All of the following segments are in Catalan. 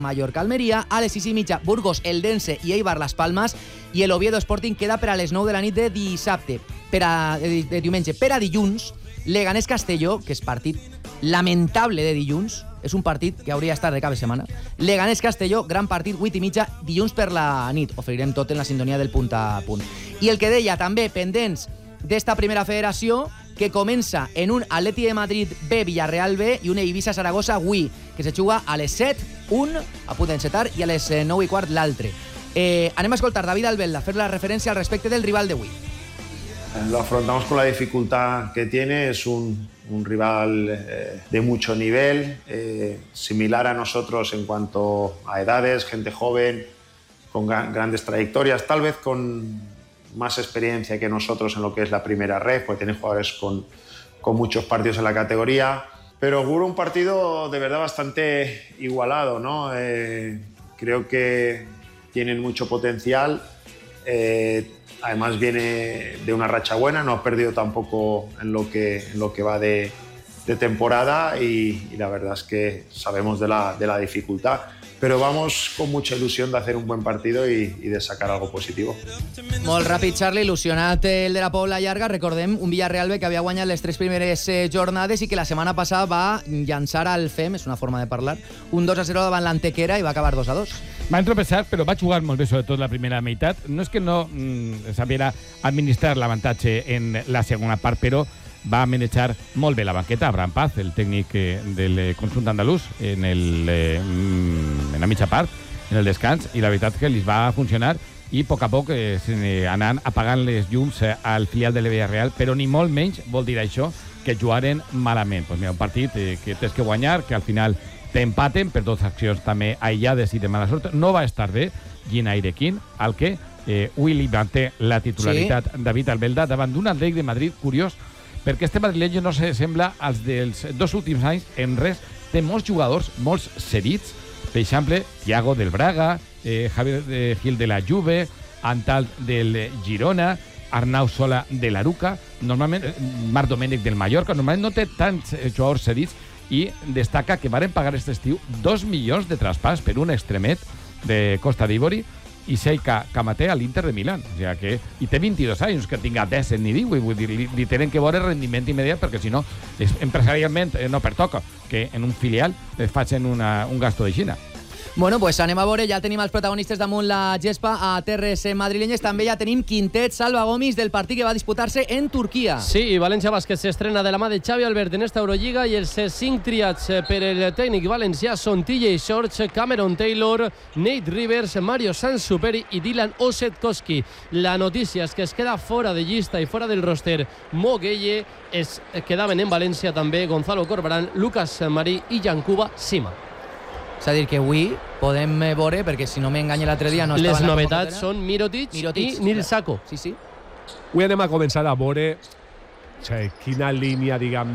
Mallorca, Almeria, a les 6:30, Burgos, Eldense i Eibar, Las Palmas, i el Oviedo Sporting queda per a les 9 de la nit de dissabte. De diumenge. Per a dilluns, Leganés Castelló, que és partit lamentable de dilluns, és un partit que hauria d'estar de cap de setmana. Leganés Castelló, gran partit, 8:30, dilluns per la nit. Oferirem tot en la sintonia del punt a punt. I el que deia, també pendents d'esta primera federació, que comença en un Atleti de Madrid B, Villarreal B, i un Eivissa Saragossa avui, que se juga a les 7, un, a punt d'encetar, i a les 9:15 l'altre. Anem a escoltar David Albelda, fer la referència al respecte del rival d'avui. Lo afrontamos con la dificultad que tiene, es un rival de mucho nivel, similar a nosotros en cuanto a edades, gente joven, con grandes trayectorias, tal vez con más experiencia que nosotros en lo que es la primera red, porque tiene jugadores con muchos partidos en la categoría, pero auguro un partido de verdad bastante igualado, ¿no? Creo que tienen mucho potencial. Además viene de una racha buena, no ha perdido tampoco en lo que va de temporada y la verdad es que sabemos de la dificultad, pero vamos con mucha ilusión de hacer un buen partido y de sacar algo positivo. Molt ràpid, Charlie, il·lusionat el de la Pobla Llarga. Recordem un Villarreal B que havia guanyat les 3 primeres jornades i que la setmana passada va llançar al FEM, és una forma de parlar, un 2-0 davant l'Antequera i va acabar 2-2. Va entropessar, però va jugar molt bé, sobretot la primera meitat. No és que no sabiera administrar l'avantatge en la segona part, però va manejar molt bé la banqueta. Abraham Paz, el tècnic del conjunt andalús, en la mitja part, en el descans, i la veritat que li va funcionar i a poc anant apagant les llums al filial de la Villarreal, però ni molt menys vol dir això que jugaren malament. Pues mira, un partit que tens que guanyar, que al final t'empaten per 2 accions també aïllades i de mala sort. No va estar bé Gina Irequín, al que Willy manté la titularitat David Albelda davant d'un Atlètic de Madrid curiós, perquè este madrileño no se sembla als dels 2 últims anys en res. Té molts jugadors, molts cedits, per exemple, Thiago del Braga, Javier Gil de la Juve, Antal del Girona, Arnau Sola de l'Aruca, normalment Marc Domènech del Mallorca. Normalment no té tants jugadors cedits i destaca que varen pagar aquest estiu 2 milions de traspàs per un extremet de Costa d'Ivori i Sheikha Kamate a l'Inter de Milán. O sigui que, i té 22 anys, que tinga 10 ni 18, vull dir, li tenen que veure rendiment immediat, perquè si no, empresarialment no pertoca que en un filial es facin un gasto de Xina. Bueno, pues anem a veure, ja tenim els protagonistes damunt la gespa a terres madrilenyes. També ja tenim quintet Salva Gomis del partit que va disputar-se en Turquia. Sí, i València Bàsquet s'estrena de la mà de Xavi Albert en esta Eurolliga i els 5 triats per el tècnic valencià són TJ Shorts, Cameron Taylor, Nate Rivers, Mario Sansuperi i Dylan Osetkowski. La notícia és que es queda fora de llista i fora del roster Mo Gueye. Es quedaven en València també Gonzalo Corberán, Lucas Marí i Yankuba Sima. És a dir, que avui podem veure, perquè si no m'enganya l'altre dia no estava les novetats són Mirotic i Nil Sako. Sí. Avui anem a començar a veure quina línia, diguem,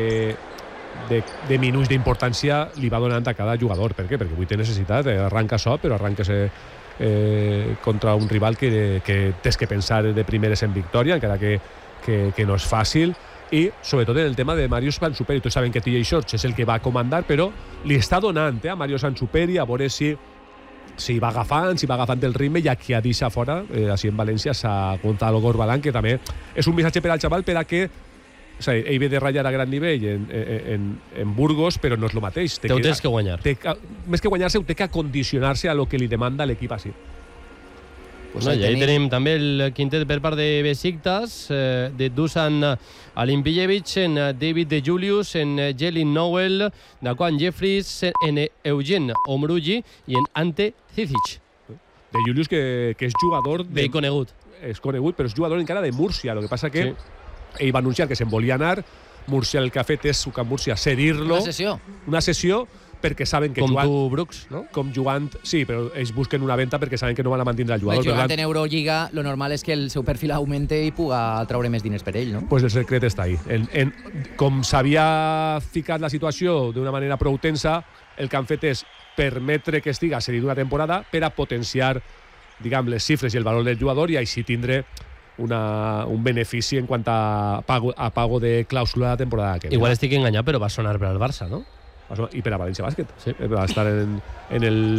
de minuts d'importància li va donant a cada jugador. Per què? Perquè avui té necessitat, arranca so, però arranques contra un rival que tens que pensar de primeres en victòria, encara que no és fàcil. I sobretot en el tema de Mario Sansuperi. Tots saben que TJ Shorts és el que va comandar, però li està donant a Mario Sansuperi a veure si va agafant el ritme, i aquí a deixar fora, així en València, a Gonzalo Corbalán, que també és un missatge per al xaval per a que ell ve de ratllar a gran nivell en Burgos, però no és el mateix. Ho tens que guanyar. Més que guanyar-se, ho té que acondicionar-se a lo que li demanda l'equip així. Pues i ahí tenim també el quintet per part de Besiktas, de Dusan Alimpijevic, en David De Julius, en Jelin Nowell, Daquan Jeffries, en Eugen Omrugi i en Ante Cizic. De Julius, que és jugador... Ben conegut. És conegut, però és jugador encara de Múrcia. El que passa que ell va anunciar que se'n volia anar. Múrcia el que ha fet és, Camp Múrcia, cedir-lo. Una sessió, perquè saben que com jugant... tu, Brooks, no? Com jugant... Sí, però ells busquen una venda perquè saben que no van a mantindre el jugador. Jugant en Eurolliga, lo normal és que el seu perfil augmente i puga treure més diners per ell, no? Pues el secret està ahí. Com s'havia ficat la situació d'una manera prou tensa, el que han fet és permetre que estiga cedit una temporada per a potenciar, diguem, les xifres i el valor del jugador, i així tindre un benefici en quant a pago de clàusula de temporada que ve. Igual estic enganyat, però va sonar per al Barça, no? I per a València Bàsquet. Sí. Va estar en el